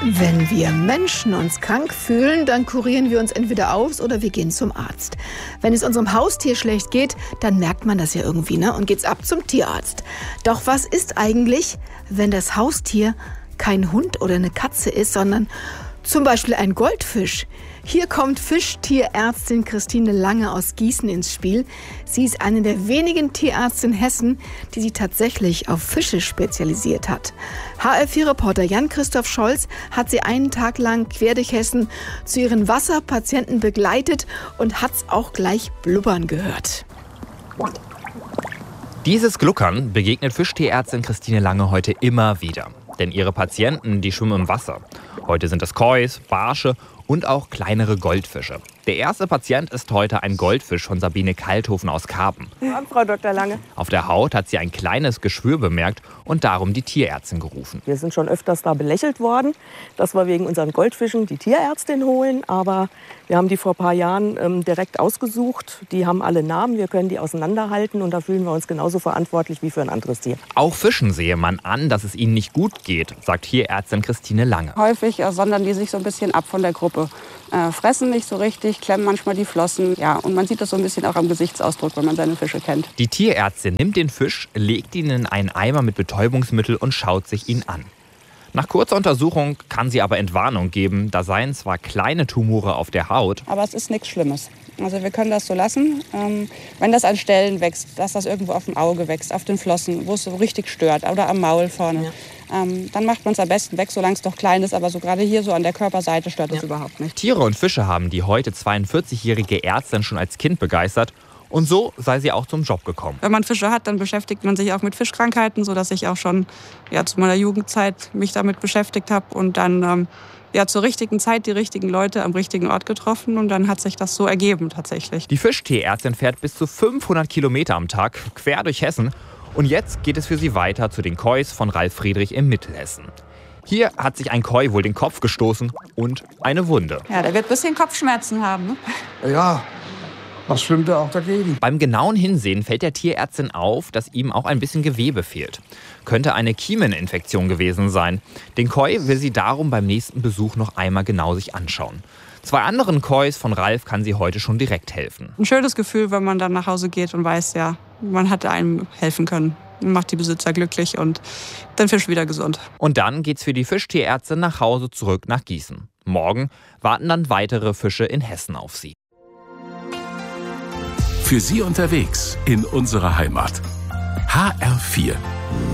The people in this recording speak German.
Wenn wir Menschen uns krank fühlen, dann kurieren wir uns entweder aus oder wir gehen zum Arzt. Wenn es unserem Haustier schlecht geht, dann merkt man das ja irgendwie, ne? Und geht's ab zum Tierarzt. Doch was ist eigentlich, wenn das Haustier kein Hund oder eine Katze ist, sondern zum Beispiel ein Goldfisch? Hier kommt Fischtierärztin Christine Lange aus Gießen ins Spiel. Sie ist eine der wenigen Tierärzte in Hessen, die sich tatsächlich auf Fische spezialisiert hat. HR4-Reporter Jan-Christoph Scholz hat sie einen Tag lang quer durch Hessen zu ihren Wasserpatienten begleitet und hat's auch gleich blubbern gehört. Dieses Gluckern begegnet Fischtierärztin Christine Lange heute immer wieder. Denn ihre Patienten, die schwimmen im Wasser. Heute sind es Kois, Barsche und auch kleinere Goldfische. Der erste Patient ist heute ein Goldfisch von Sabine Kalthofen aus Karpen. Ja, Frau Dr. Lange. Auf der Haut hat sie ein kleines Geschwür bemerkt und darum die Tierärztin gerufen. Wir sind schon öfters da belächelt worden, dass wir wegen unseren Goldfischen die Tierärztin holen. Aber wir haben die vor ein paar Jahren direkt ausgesucht. Die haben alle Namen, wir können die auseinanderhalten und da fühlen wir uns genauso verantwortlich wie für ein anderes Tier. Auch Fischen sehe man an, dass es ihnen nicht gut geht, sagt Tierärztin Christine Lange. Häufig sondern die sich so ein bisschen ab von der Gruppe. Fressen nicht so richtig, klemmen manchmal die Flossen. Ja, und man sieht das so ein bisschen auch am Gesichtsausdruck, wenn man seine Fische kennt. Die Tierärztin nimmt den Fisch, legt ihn in einen Eimer mit Betäubungsmittel und schaut sich ihn an. Nach kurzer Untersuchung kann sie aber Entwarnung geben. Da seien zwar kleine Tumore auf der Haut, aber es ist nichts Schlimmes. Also wir können das so lassen. Wenn das an Stellen wächst, dass das irgendwo auf dem Auge wächst, auf den Flossen, wo es so richtig stört oder am Maul vorne, dann macht man es am besten weg, solange es doch klein ist. Aber so gerade hier so an der Körperseite stört es überhaupt nicht. Tiere und Fische haben die heute 42-jährige Ärztin schon als Kind begeistert. Und so sei sie auch zum Job gekommen. Wenn man Fische hat, dann beschäftigt man sich auch mit Fischkrankheiten, sodass ich auch schon zu meiner Jugendzeit mich damit beschäftigt habe und dann zur richtigen Zeit die richtigen Leute am richtigen Ort getroffen und dann hat sich das so ergeben tatsächlich. Die Fischtierärztin fährt bis zu 500 Kilometer am Tag quer durch Hessen und jetzt geht es für sie weiter zu den Kois von Ralf Friedrich im Mittelhessen. Hier hat sich ein Koi wohl den Kopf gestoßen und eine Wunde. Ja, der wird ein bisschen Kopfschmerzen haben, ne? Ja. Was schwimmt da auch dagegen? Beim genauen Hinsehen fällt der Tierärztin auf, dass ihm auch ein bisschen Gewebe fehlt. Könnte eine Kiemeninfektion gewesen sein. Den Koi will sie darum beim nächsten Besuch noch einmal genau sich anschauen. 2 anderen Kois von Ralf kann sie heute schon direkt helfen. Ein schönes Gefühl, wenn man dann nach Hause geht und weiß, ja, man hat einem helfen können. Macht die Besitzer glücklich und den Fisch wieder gesund. Und dann geht's für die Fischtierärztin nach Hause zurück nach Gießen. Morgen warten dann weitere Fische in Hessen auf sie. Für Sie unterwegs in unserer Heimat. HR4